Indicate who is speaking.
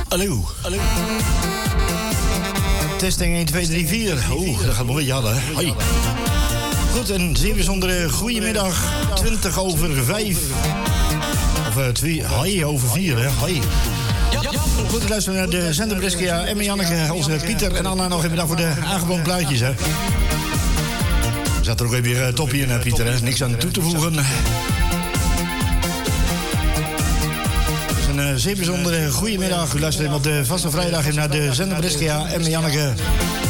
Speaker 1: Hallo. Testing 1, 2, 3, 4. Oeh, dat gaat mooi, ja, hè. Hoi. Goed, een zeer bijzondere goedemiddag. 20 over 5. Of 2, hoi, over 4, hè. Hoi. Goed, luisteren naar de zender Brescia. Emma, Janneke, onze Pieter en Anna nog even bedankt voor de aangeboden plaatjes, hè. Er zat er ook weer toppie in, hè, Pieter, hè. Niks aan toe te voegen. Een zeer bijzondere goedemiddag. U luistert op de vaste vrijdag naar de zender Brescia. Emma, Janneke